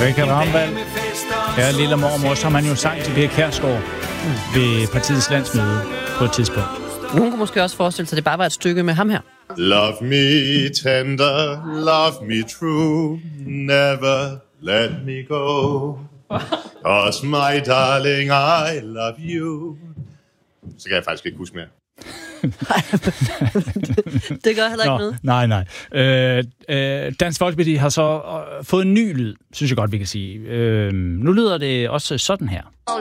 Richard Ragnvald, ja, lille mormor, som han jo sang til Pia Kjærsgaard ved partiets landsmøde på et tidspunkt. Nogen kunne måske også forestille sig, at det bare var et stykke med ham her. Love me tender, love me true, never let me go. 'Cause my darling, I love you. Så kan jeg faktisk ikke huske mere. Det gør heller ikke noget. Nej. Dansk Folkeparti har så fået en ny lyd, synes jeg godt, vi kan sige. Nu lyder det også sådan her.